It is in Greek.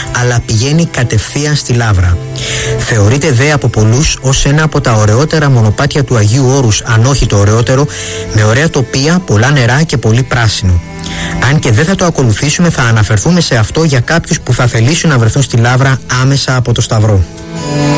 αλλά πηγαίνει κατευθείαν στη Λαύρα. Θεωρείται δε από πολλούς ως ένα από τα ωραιότερα μονοπάτια του Αγίου Όρους, αν όχι το ωραιότερο, με ωραία τοπία, πολλά νερά και πολύ πράσινο. Αν και δεν θα το ακολουθήσουμε, θα αναφερθούμε σε αυτό για κάποιους που θα θελήσουν να βρεθούν στη Λαύρα άμεσα από το Σταυρό.